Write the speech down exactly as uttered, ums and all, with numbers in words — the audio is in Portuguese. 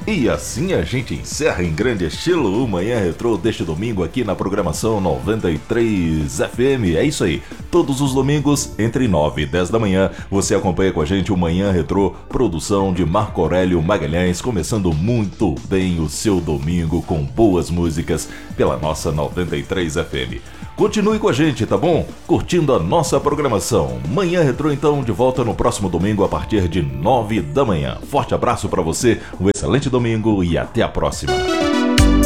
E assim a gente encerra em grande estilo o Manhã Retrô deste domingo aqui na programação noventa e três F M. É isso aí, todos os domingos entre nove e dez da manhã você acompanha com a gente o Manhã Retrô, produção de Marco Aurélio Magalhães, começando muito bem o seu domingo com boas músicas pela nossa noventa e três F M. Continue com a gente, tá bom? Curtindo a nossa programação. Manhã Retrô, então, de volta no próximo domingo a partir de nove da manhã. Forte abraço pra você, um excelente domingo e até a próxima.